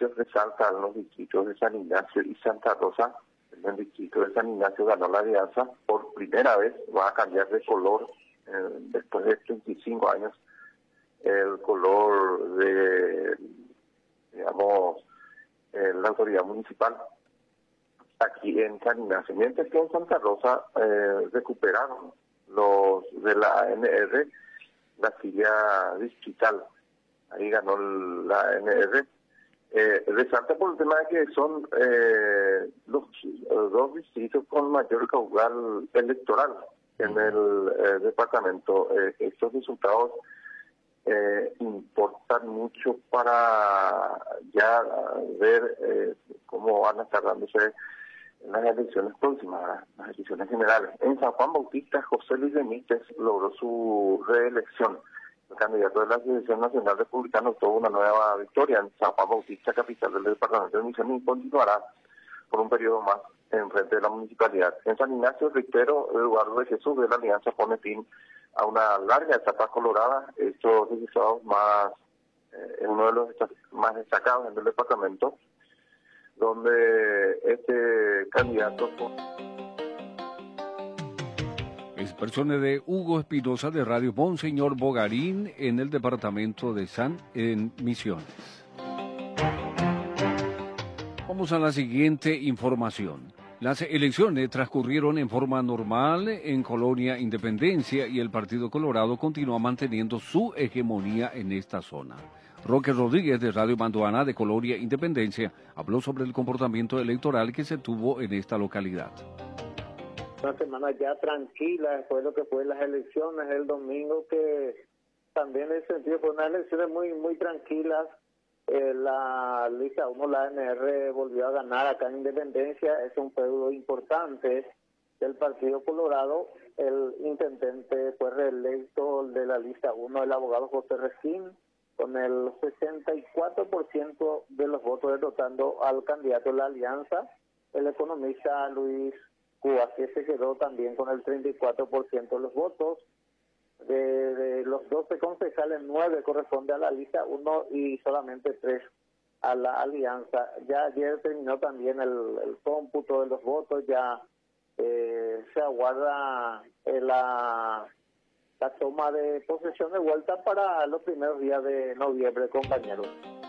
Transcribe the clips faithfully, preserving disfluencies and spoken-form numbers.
comicios de Salta, en los distritos de San Ignacio y Santa Rosa. En el distrito de San Ignacio ganó la alianza. Por primera vez va a cambiar de color, eh, después de treinta y cinco años, el color de, digamos, eh, la autoridad municipal. Aquí en San Ignacio, mientras que en Santa Rosa eh, recuperaron los de la A N R la silla distrital. Ahí ganó la A N R. Eh, resalta por el tema de que son eh, los, los dos distritos con mayor caudal electoral en el eh, departamento. Eh, estos resultados eh, importan mucho para ya ver eh, cómo van a estar dándose en las elecciones próximas, las elecciones generales. En San Juan Bautista, José Luis Benítez logró su reelección. El candidato de la Asociación Nacional Republicana obtuvo una nueva victoria en San Juan Bautista, capital del departamento de Misiones, y continuará por un periodo más en frente de la municipalidad. En San Ignacio, reitero, Eduardo de Jesús de la Alianza pone fin a una larga etapa colorada. Estos resultados más, eh, es uno de los más destacados en el departamento, donde este candidato... Expresiones de Hugo Espinosa de Radio Monseñor Bogarín en el departamento de San en Misiones. Vamos a la siguiente información. Las elecciones transcurrieron en forma normal en Colonia Independencia y el Partido Colorado continúa manteniendo su hegemonía en esta zona. Roque Rodríguez de Radio Mandoana de Colonia Independencia habló sobre el comportamiento electoral que se tuvo en esta localidad. Una semana ya tranquila después de lo que fue las elecciones el domingo, que también en ese sentido fue unas elecciones muy muy tranquilas. Eh, la lista uno, la A N R, volvió a ganar acá en Independencia. Es un feudo importante del Partido Colorado. El intendente fue reelecto de la lista uno, el abogado José Resín, con el sesenta y cuatro por ciento de los votos, derrotando al candidato de la Alianza, el economista Luis Cuba, que se quedó también con el treinta y cuatro por ciento de los votos. De, de los doce concejales, nueve corresponde a la lista uno y solamente tres a la Alianza. Ya ayer terminó también el, el cómputo de los votos, ya eh, se aguarda eh, la, la toma de posesión de vuelta para los primeros días de noviembre, compañeros.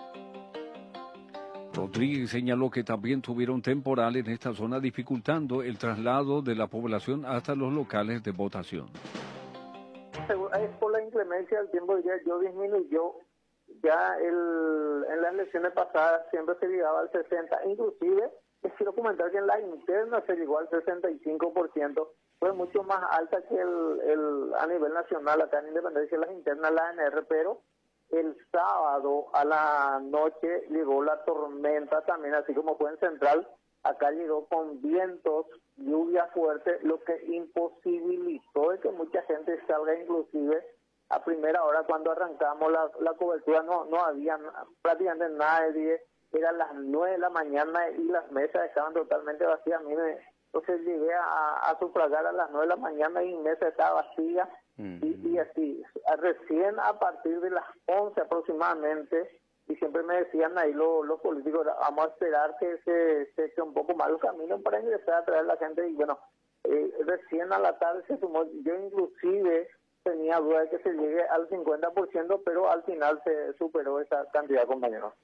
Rodríguez señaló que también tuvieron temporal en esta zona, dificultando el traslado de la población hasta los locales de votación. Es por la inclemencia del tiempo, ya yo disminuyó. Ya el, en las elecciones pasadas siempre se llegaba al sesenta por ciento, inclusive les quiero comentar que en la interna se llegó al sesenta y cinco por ciento, fue mucho más alta que el, el a nivel nacional acá en Independencia, las internas, la A N R, pero el sábado a la noche llegó la tormenta también, así como fue en Central. Acá llegó con vientos, lluvia fuerte, lo que imposibilitó de que mucha gente salga, inclusive a primera hora cuando arrancamos la, la cobertura no no había prácticamente nadie, eran las nueve de la mañana y las mesas estaban totalmente vacías. A mí me, entonces llegué a, a sufragar a las nueve de la mañana y mi mesa estaba vacía. Y, y así, recién a partir de las once aproximadamente, y siempre me decían ahí los, los políticos, vamos a esperar que se, se eche un poco más el camino para ingresar a traer a la gente, y bueno, eh, recién a la tarde se sumó. Yo inclusive tenía duda de que se llegue al cincuenta por ciento, pero al final se superó esa cantidad, compañeros.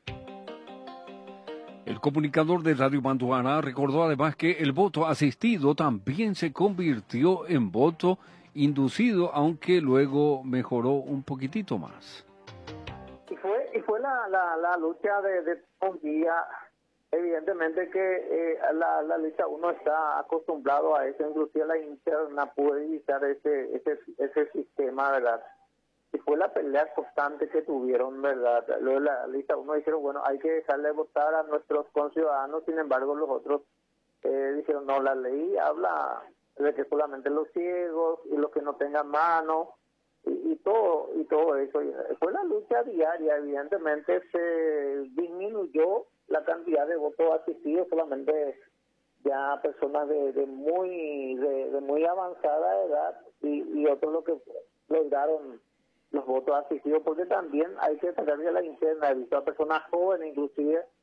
El comunicador de Radio Mandoana recordó además que el voto asistido también se convirtió en voto inducido, aunque luego mejoró un poquitito más. Y fue y fue la, la, la lucha de, de un día. Evidentemente que eh, la, la lista uno está acostumbrado a eso, inclusive la interna puede evitar ese, ese, ese sistema, ¿verdad? Y fue la pelea constante que tuvieron, ¿verdad? Luego la lista uno dijeron, bueno, hay que dejarle votar a nuestros conciudadanos, sin embargo los otros eh, dijeron, no, la ley habla de que solamente los ciegos y los que no tengan mano y, y todo y todo eso. Fue la lucha diaria. Evidentemente se disminuyó la cantidad de votos asistidos, solamente ya personas de, de muy de, de muy avanzada edad y, y otros lo que lograron los votos asistidos, porque también hay que tratar de la interna. He visto a personas jóvenes, inclusive